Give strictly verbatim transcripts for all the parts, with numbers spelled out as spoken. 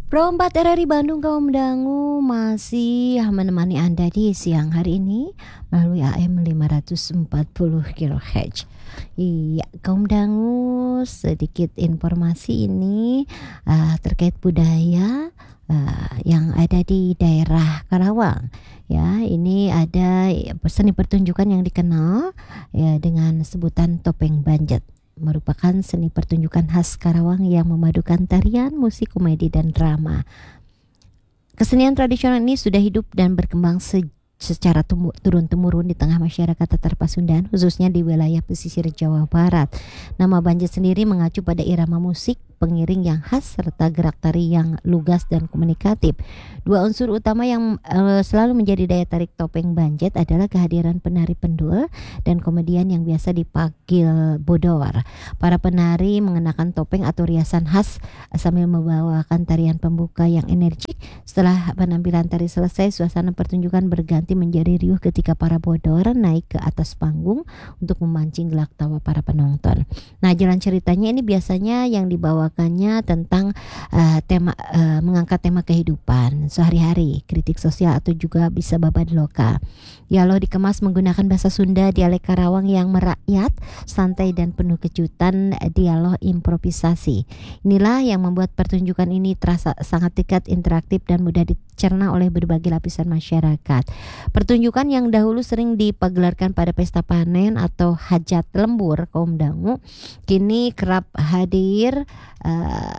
Pro empat R R I Bandung kaum dangu masih menemani Anda di siang hari ini melalui A M lima ratus empat puluh kilohertz. Iya, kaum dangu, sedikit informasi ini uh, terkait budaya uh, yang ada di daerah Karawang. Ya, ini ada seni pertunjukan yang dikenal ya dengan sebutan topeng banjet. Merupakan seni pertunjukan khas Karawang yang memadukan tarian, musik, komedi, dan drama. Kesenian tradisional ini sudah hidup dan berkembang se- secara tumu- turun-temurun di tengah masyarakat Tatar Pasundan, khususnya di wilayah pesisir Jawa Barat. Nama banjet sendiri mengacu pada irama musik, pengiring yang khas, serta gerak tari yang lugas dan komunikatif. Dua unsur utama yang uh, selalu menjadi daya tarik topeng banjet adalah kehadiran penari pendul dan komedian yang biasa dipanggil bodor. Para penari mengenakan topeng atau riasan khas sambil membawakan tarian pembuka yang energik. Setelah penampilan tari selesai, suasana pertunjukan berganti menjadi riuh ketika para bodor naik ke atas panggung untuk memancing gelak tawa para penonton. Nah, jalan ceritanya ini biasanya yang dibawa tentang uh, tema uh, mengangkat tema kehidupan sehari-hari, kritik sosial atau juga bisa babad lokal. Dialog dikemas menggunakan bahasa Sunda, dialek Karawang yang merakyat, santai dan penuh kejutan, dialog improvisasi. Inilah yang membuat pertunjukan ini terasa sangat dekat, interaktif dan mudah dicerna oleh berbagai lapisan masyarakat. Pertunjukan yang dahulu sering dipagelarkan pada pesta panen atau hajat lembur kaum dangu, kini kerap hadir Uh,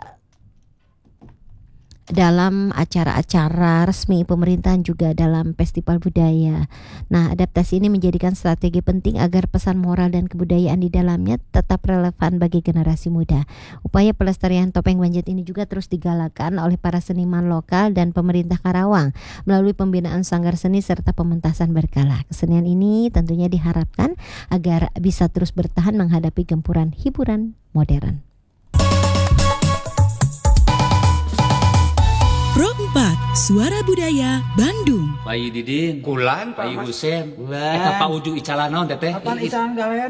dalam acara-acara resmi pemerintahan, juga dalam festival budaya. Nah, adaptasi ini menjadikan strategi penting agar pesan moral dan kebudayaan di dalamnya tetap relevan bagi generasi muda. Upaya pelestarian topeng banjet ini juga terus digalakkan oleh para seniman lokal dan pemerintah Karawang melalui pembinaan sanggar seni serta pementasan berkala. Kesenian ini tentunya diharapkan agar bisa terus bertahan menghadapi gempuran hiburan modern. Pro empat, Suara Budaya Bandung. Bayi Didin, Kulan, Bayi Pak Mas. Husen, Kulan. Eta Pak Uju Icalanaon teteh. Apaan icalan galen?